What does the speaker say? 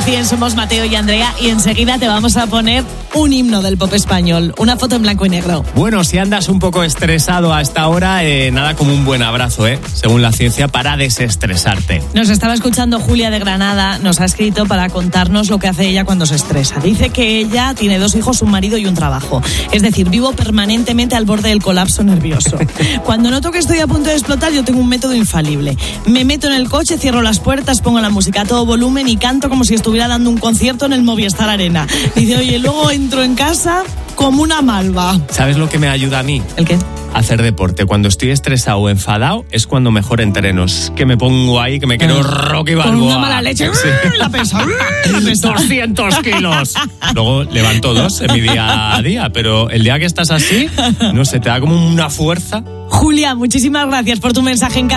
100 somos Mateo y Andrea y enseguida te vamos a poner un himno del pop español, una foto en blanco y negro. Bueno, si andas un poco estresado a esta hora, nada como un buen abrazo, según la ciencia, para desestresarte. Nos estaba escuchando Julia de Granada, nos ha escrito para contarnos lo que hace ella cuando se estresa. Dice que ella tiene 2 hijos, un marido y un trabajo. Es decir, vivo permanentemente al borde del colapso nervioso. Cuando noto que estoy a punto de explotar, yo tengo un método infalible. Me meto en el coche, cierro las puertas, pongo la música a todo volumen y canto como si estuviera dando un concierto en el Movistar Arena. Dice, oye, luego entro en casa como una malva. ¿Sabes lo que me ayuda a mí? ¿El qué? Hacer deporte. Cuando estoy estresado o enfadado es cuando mejor entreno. Es que me pongo ahí, que me quedo Rocky Balboa. Con una mala leche. Sí. La pesa. 200 kilos. Luego levanto 2 en mi día a día, pero el día que estás así, no sé, te da como una fuerza. Julia, muchísimas gracias por tu mensaje en